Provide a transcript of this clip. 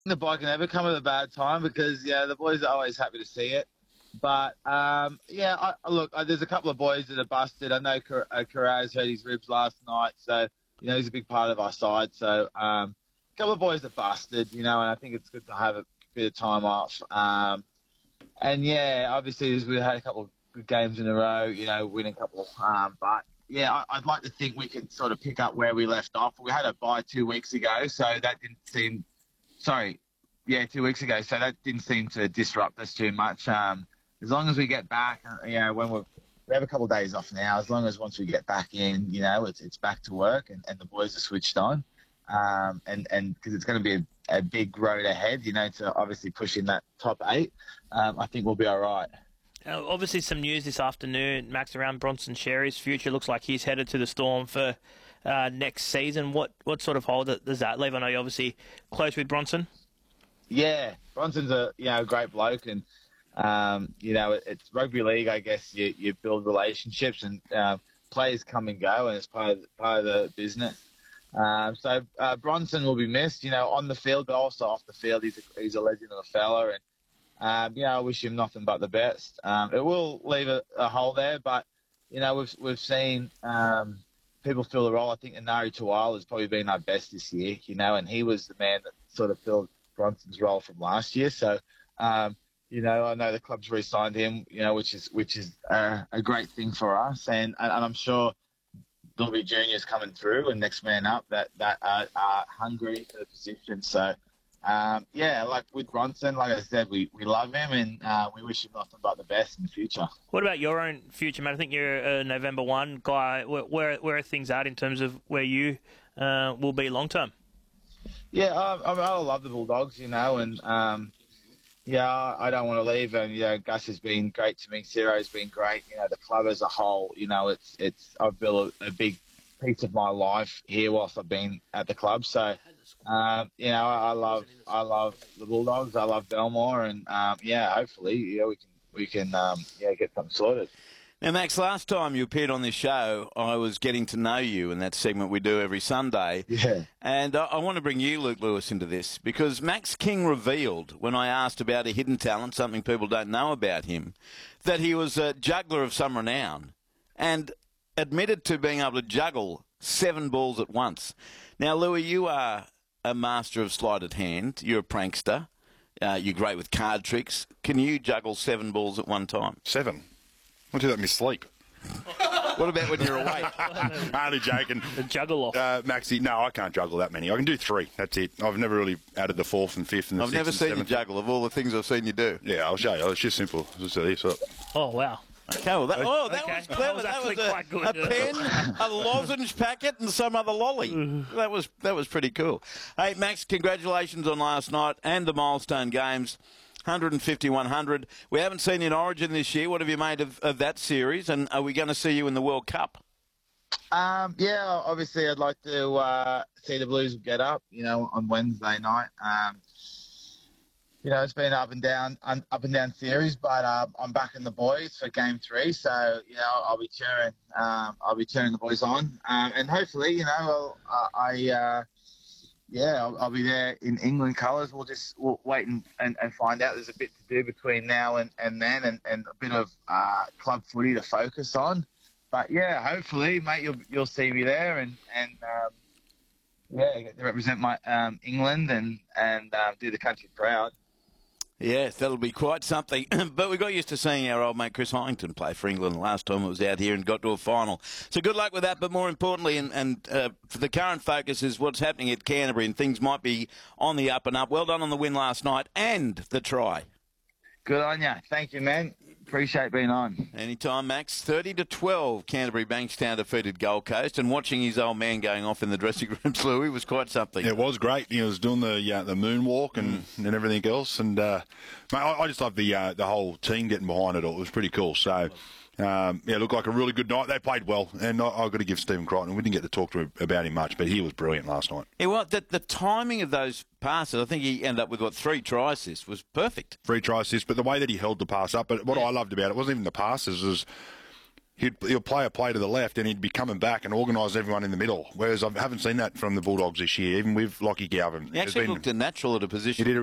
the bike can never come at a bad time because the boys are always happy to see it. But look, there's a couple of boys that are busted. I know Carraz hurt his ribs last night, so he's a big part of our side. So a couple of boys are busted, and I think it's good to have a bit of time off. Obviously we had a couple of good games in a row, winning a couple. I'd like to think we could sort of pick up where we left off. We had a bye 2 weeks ago, so that didn't seem. Sorry, 2 weeks ago, so that didn't seem to disrupt us too much. As long as we get back, when we have a couple of days off now, as long as once we get back in, it's back to work and the boys are switched on. And because it's going to be a big road ahead, to obviously push in that top 8, I think we'll be all right. Obviously some news this afternoon, Max, around Bronson Xerri's future. Looks like he's headed to the Storm for next season. What sort of hold does that leave? I know you're obviously close with Bronson. Yeah, Bronson's a great bloke, and it's rugby league. I guess you build relationships, and players come and go, and it's part of the business. So Bronson will be missed, on the field, but also off the field. He's a legend of a fella, and I wish him nothing but the best. It will leave a hole there, but we've seen people fill the role. I think Inari Tuwala has probably been our best this year, and he was the man that sort of filled Bronson's role from last year. So, I know the club's re-signed him, which is a great thing for us, and I'm sure there'll be juniors coming through and next man up that are hungry for the position. So, like with Bronson, like I said, we love him and we wish him nothing but the best in the future. What about your own future, man? I think you're a November 1 guy. Where are things at in terms of where you will be long term? Yeah, I love the Bulldogs, and I don't want to leave. And Gus has been great to me. Ciro's been great. The club as a whole. I've built a big piece of my life here whilst I've been at the club. So, I love the Bulldogs. I love Belmore, and hopefully, we can get something sorted. Now, Max, last time you appeared on this show, I was getting to know you in that segment we do every Sunday. Yeah. And I want to bring you, Luke Lewis, into this because Max King revealed, when I asked about a hidden talent, something people don't know about him, that he was a juggler of some renown and admitted to being able to juggle 7 balls at once. Now, Louis, you are a master of sleight of hand. You're a prankster. You're great with card tricks. Can you juggle 7 balls at one time? 7? I'll do that in my sleep. What about when you're awake? Only joking. The juggle off. Maxie, no, I can't juggle that many. I can do 3. That's it. I've never really added the 4th and 5th and the 6th and 7th. I've never seen you juggle of all the things I've seen you do. Yeah, I'll show you. It's just simple. Just this up. Oh, wow. Okay, well, that was clever. That was a quite good. A pen, a lozenge packet, and some other lolly. That was pretty cool. Hey, Max, congratulations on last night and the milestone games. 150-100. We haven't seen you in Origin this year. What have you made of that series? And are we going to see you in the World Cup? Obviously I'd like to see the Blues get up, on Wednesday night. It's been up and down series, but I'm backing the boys for Game 3, so I'll be cheering. I'll be cheering the boys on, and hopefully, I'll be there in England colours. We'll wait and find out. There's a bit to do between now and then, and a bit of club footy to focus on. But hopefully, mate, you'll see me there and get to represent my England and do the country proud. Yes, that'll be quite something. But we got used to seeing our old mate Chris Hyington play for England last time it was out here and got to a final. So good luck with that. But more importantly, and for the current focus is what's happening at Canterbury, and things might be on the up and up. Well done on the win last night and the try. Good on you. Thank you, man. Appreciate being on. Anytime, Max. 30-12, Canterbury Bankstown defeated Gold Coast, and watching his old man going off in the dressing room, Louis, was quite something. It was great. He was doing the moonwalk and everything else, and mate, I just love the whole team getting behind it all. It was pretty cool. So. It looked like a really good night. They played well, and I've got to give Stephen Crichton. We didn't get to talk to him about him much, but he was brilliant last night. Yeah, well, the timing of those passes, I think he ended up with 3 try assists, was perfect. 3 try assists, but the way that he held the pass up. But what I loved about it wasn't even the passes. he'll play a play to the left and he'd be coming back and organise everyone in the middle. Whereas I haven't seen that from the Bulldogs this year, even with Lockie Galvin. He actually looked natural at a position. He did